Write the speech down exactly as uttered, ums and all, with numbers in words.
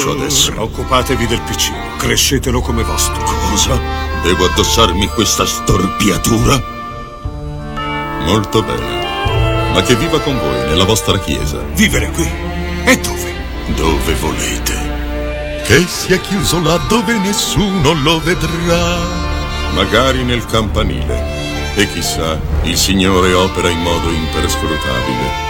faccio adesso? Occupatevi del piccino, crescetelo come vostro. Cosa? Devo addossarmi questa storpiatura? Molto bene. Ma che viva con voi nella vostra chiesa. Vivere qui? E dove? Dove volete. Che sia chiuso là dove nessuno lo vedrà. Magari nel campanile. E chissà, il Signore opera in modo imperscrutabile.